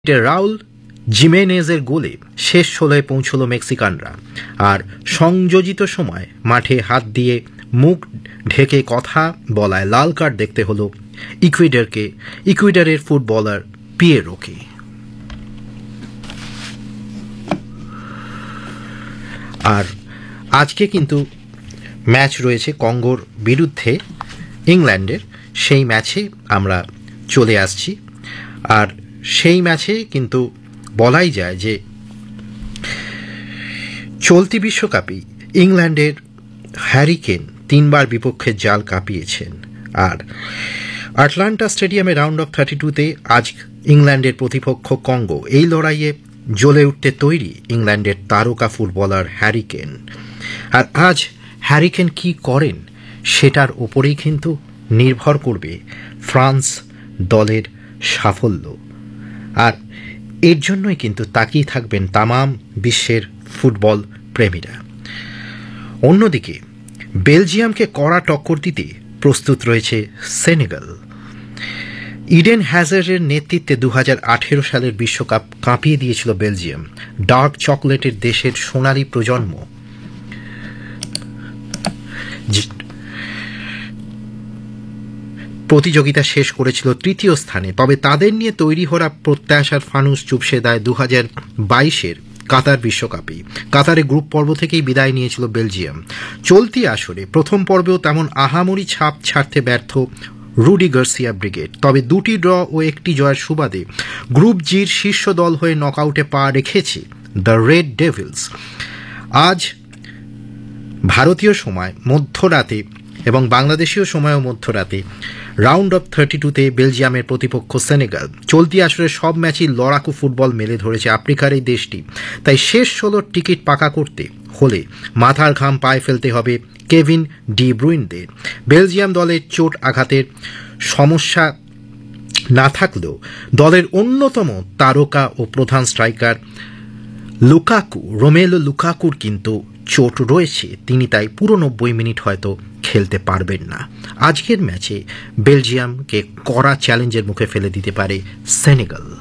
Raul জিমেনেজের গোলে শেষ ১৬-এ পৌঁছল মেক্সিকানরা। আর সংযোজিত সময় মাঠে হাত দিয়ে মুখ ঢেকে কথা বলায় লাল কার্ড দেখতে হলো ইকুয়েডরের ফুটবলার পিয়েরোকে। আর আজকে কিন্তু ম্যাচ রয়েছে কঙ্গোর বিরুদ্ধে ইংল্যান্ডের, সেই ম্যাচে আমরা চলে আসছি। আর সেই ম্যাচে কিন্তু বলাই যায় যে চলতি বিশ্বকাপে ইংল্যান্ডের হ্যারিকেন ৩বার বিপক্ষের জাল কাঁপিয়েছেন। আর আটলান্টা স্টেডিয়ামে রাউন্ড অফ 32-তে আজ ইংল্যান্ডের প্রতিপক্ষ কঙ্গো। এই লড়াইয়ে জ্বলে উঠতে তৈরি ইংল্যান্ডের তারকা ফুটবলার হ্যারিকেন। আর আজ হ্যারিকেন কি করেন সেটার ওপরেই কিন্তু নির্ভর করবে ফ্রান্স দলের সাফল্য। আর এর জন্যই কিন্তু তাকিয়ে থাকবেন তামাম বিশ্বের ফুটবল প্রেমীরা। অন্যদিকে বেলজিয়ামকে কড়া টক্কর দিতে প্রস্তুত রয়েছে সেনেগাল। ইডেন হ্যাজার্ডের নেতৃত্বে ২০১৮ সালের বিশ্বকাপ কাঁপিয়ে দিয়েছিল বেলজিয়াম। ডার্ক চকলেটের দেশের সোনালী প্রজন্ম প্রতিযোগিতা শেষ করেছিল তৃতীয় স্থানে। তবে তাদের নিয়ে তৈরি হওয়া প্রত্যাশার ফানুস চুপসে দেয় ২০২২-এর কাতার বিশ্বকাপে। কাতারে গ্রুপ পর্ব থেকেই বিদায় নিয়েছিল বেলজিয়াম। চলতি আসরে প্রথম পর্বেও তেমন আহামরি ছাপ ছাড়তে ব্যর্থ রুডি গার্সিয়া ব্রিগেড। তবে ২টি ড্র ও ১টি জয়ের সুবাদে গ্রুপ জির শীর্ষ দল হয়ে নকআউটে পা রেখেছে দ্য রেড ডেভিলস। আজ ভারতীয় সময় মধ্যরাতে এবং বাংলাদেশীয় সময়ও মধ্যরাতে রাউন্ড অফ 32-তে বেলজিয়ামের প্রতিপক্ষ সেনেগাল। চলতি আসরের সব ম্যাচই লড়াকু ফুটবল মেলে ধরেছে আফ্রিকার এই দেশটি। তাই শেষ ১৬ টিকিট পাকা করতে হলে মাথার ঘাম পায়ে ফেলতে হবে কেভিন ডি ব্রুইনদের। বেলজিয়াম দলের চোট আঘাতের সমস্যা না থাকলেও দলের অন্যতম তারকা ও প্রধান স্ট্রাইকার রোমেলো লুকাকুর কিন্তু চোট রয়েছে। তিনি তাই পুরো ৯০ মিনিট হয়তো খেলতে পারবেন না। আজকের ম্যাচে বেলজিয়ামকে কড়া চ্যালেঞ্জের মুখে ফেলে দিতে পারে সেনেগাল।